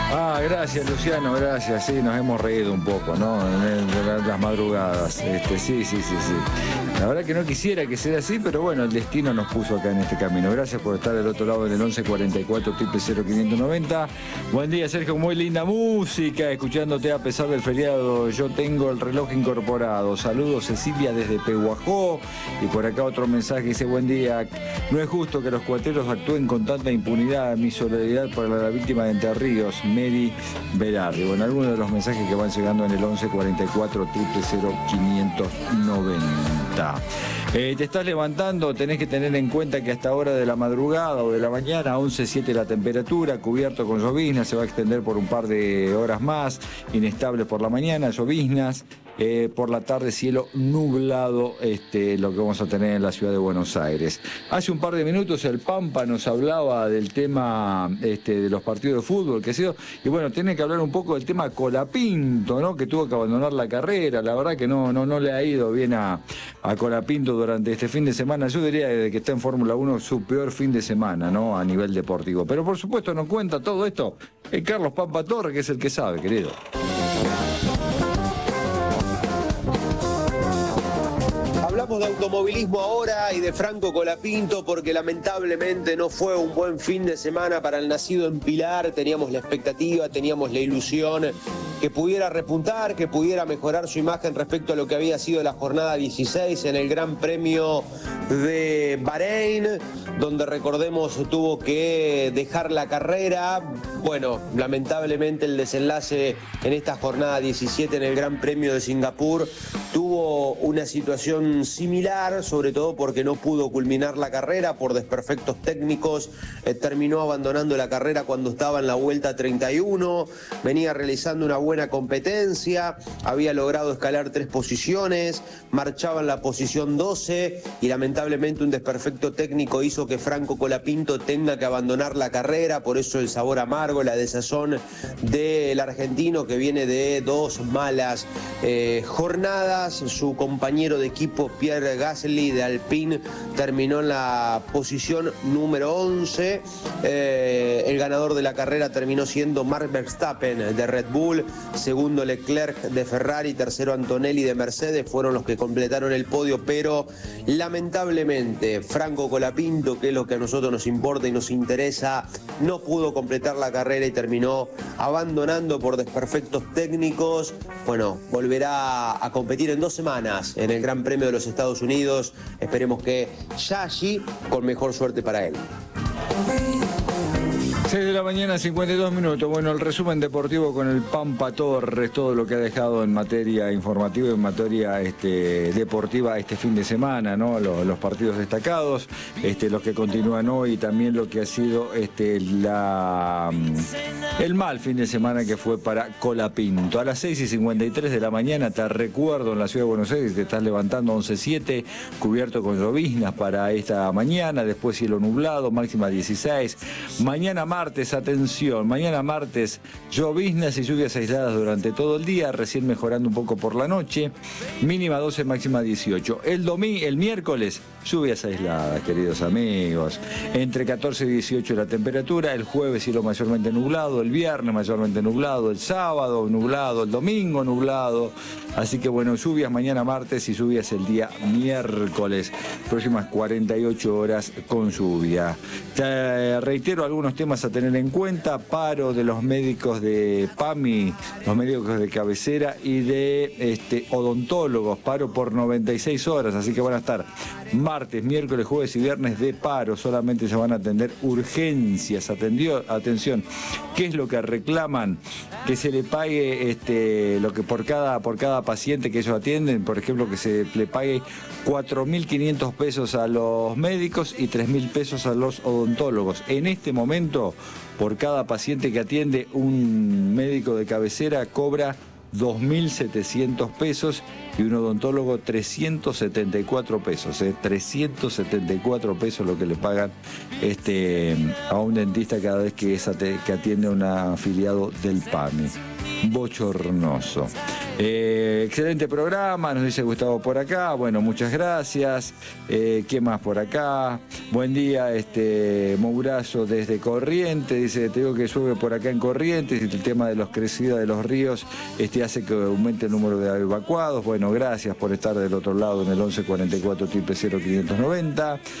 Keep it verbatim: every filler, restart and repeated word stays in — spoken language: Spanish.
Ah, gracias Luciano, gracias. Sí, nos hemos reído un poco, ¿no? En las madrugadas. Este, sí, sí, sí, sí. La verdad que no quisiera que sea así, pero bueno, el destino nos puso acá en este camino. Gracias por estar del otro lado en el once cuarenta y cuatro cero quinientos noventa. Buen día, Sergio, muy linda música, escuchándote a pesar del feriado. Yo tengo el reloj incorporado. Saludos, Cecilia, desde Pehuajó. Y por acá otro mensaje dice, buen día. No es justo que los cuateros actúen con tanta impunidad. Mi solidaridad para la víctima de Entre Ríos, Mary Berardi. Bueno, algunos de los mensajes que van llegando en el once cuarenta y cuatro cero cero quinientos noventa. Eh, te estás levantando, tenés que tener en cuenta que hasta hora de la madrugada o de la mañana, once siete la temperatura, cubierto con lloviznas, se va a extender por un par de horas más, inestable por la mañana, lloviznas. Eh, por la tarde cielo nublado, este, lo que vamos a tener en la ciudad de Buenos Aires. Hace un par de minutos el Pampa nos hablaba del tema este, de los partidos de fútbol, que ha sido, y bueno, tiene que hablar un poco del tema Colapinto, ¿no? Que tuvo que abandonar la carrera, la verdad que no, no, no le ha ido bien a, a Colapinto durante este fin de semana. Yo diría desde que está en Fórmula uno su peor fin de semana, ¿no? A nivel deportivo. Pero por supuesto nos cuenta todo esto el Carlos Pampa Torre, que es el que sabe, querido. Hablamos de automovilismo ahora y de Franco Colapinto porque lamentablemente no fue un buen fin de semana para el nacido en Pilar. Teníamos la expectativa, teníamos la ilusión que pudiera repuntar, que pudiera mejorar su imagen respecto a lo que había sido la jornada dieciséis en el Gran Premio de Bahrein, donde recordemos tuvo que dejar la carrera. Bueno, lamentablemente el desenlace en esta jornada diecisiete en el Gran Premio de Singapur tuvo una situación similar, sobre todo porque no pudo culminar la carrera por desperfectos técnicos. Eh, terminó abandonando la carrera cuando estaba en la vuelta treinta y uno, venía realizando una buena competencia, había logrado escalar tres posiciones, marchaba en la posición doce y lamentablemente un desperfecto técnico hizo que Franco Colapinto tenga que abandonar la carrera. Por eso el sabor amargo, la desazón del argentino que viene de dos malas eh, jornadas. Su compañero de equipo Pierre Gasly de Alpine terminó en la posición número once. Eh, el ganador de la carrera terminó siendo Max Verstappen de Red Bull, segundo Leclerc de Ferrari, tercero Antonelli de Mercedes, fueron los que completaron el podio, pero lamentablemente Franco Colapinto, que es lo que a nosotros nos importa y nos interesa, no pudo completar la carrera y terminó abandonando por desperfectos técnicos. Bueno, volverá a competir en dos semanas en el Gran Premio de los Estados Unidos. Esperemos que ya allí con mejor suerte para él. seis de la mañana, cincuenta y dos minutos. Bueno, el resumen deportivo con el Pampa Torres, todo lo que ha dejado en materia informativa y en materia este, deportiva este fin de semana, ¿no? Los, los partidos destacados, este, los que continúan hoy y también lo que ha sido este, la, el mal fin de semana que fue para Colapinto. A las seis y cincuenta y tres de la mañana, te recuerdo, en la ciudad de Buenos Aires te estás levantando once siete, cubierto con lloviznas para esta mañana, después cielo nublado, máxima dieciséis. Mañana más martes, atención, mañana martes, lloviznas y lluvias aisladas durante todo el día, recién mejorando un poco por la noche, mínima doce, máxima dieciocho. El domingo, el miércoles, lluvias aisladas, queridos amigos, entre catorce y dieciocho la temperatura, el jueves cielo mayormente nublado, el viernes mayormente nublado, el sábado nublado, el domingo nublado, así que bueno, lluvias mañana martes y lluvias el día miércoles, próximas cuarenta y ocho horas con lluvia. Te reitero algunos temas a tener en cuenta: paro de los médicos de PAMI, los médicos de cabecera y de este, odontólogos, paro por noventa y seis horas, así que van a estar martes, miércoles, jueves y viernes de paro, solamente se van a atender urgencias. Atendió, atención, ¿qué es lo que reclaman? Que se le pague este, lo que por cada, por cada paciente que ellos atienden, por ejemplo, que se le pague cuatro mil quinientos pesos a los médicos y tres mil pesos a los odontólogos. En este momento, por cada paciente que atiende, un médico de cabecera cobra dos mil setecientos pesos y un odontólogo trescientos setenta y cuatro pesos, ¿eh? trescientos setenta y cuatro pesos lo que le pagan este, a un dentista cada vez que, es ate- que atiende a un afiliado del PAMI. bochornoso. Eh, excelente programa, nos dice Gustavo por acá. Bueno, muchas gracias. Eh, ¿Qué más por acá? Buen día, este Mourazo desde Corrientes. Dice, te digo que llueve por acá en Corrientes y el tema de los crecidas de los ríos este, hace que aumente el número de evacuados. Bueno, gracias por estar del otro lado en el once cuarenta y cuatro triple cero quinientos noventa.